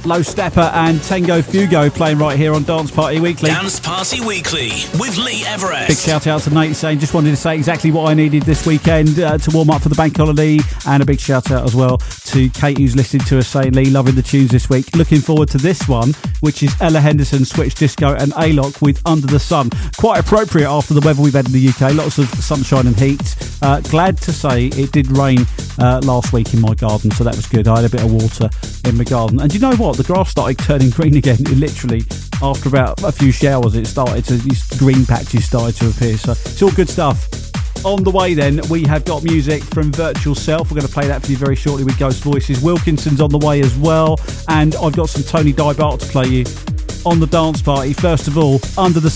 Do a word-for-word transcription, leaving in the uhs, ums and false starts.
Low Stepper and Tango Fugo playing right here on Dance Party Weekly. Dance Party Weekly with Lee Everest. Big shout out to Nate saying just wanted to say exactly what I needed this weekend uh, to warm up for the bank holiday, and a big shout out as well to Kate who's listening to us saying, Lee, loving the tunes this week. Looking forward to this one, which is Ella Henderson, Switch Disco and A-Lock with Under the Sun. Quite appropriate after the weather we've had in the U K, lots of sunshine and heat. Uh, glad to say it did rain uh, last week in my garden, so that was good. I had a bit of water in my garden, and you know what, the grass started turning green again. It literally, after about a few showers, it started to, these green patches started to appear, so it's all good stuff. On the way then, we have got music from Virtual Self. We're going to play that for you very shortly with Ghost Voices. Wilkinson's on the way as well, and I've got some Tony Dybart to play you on the dance party. First of all, Under the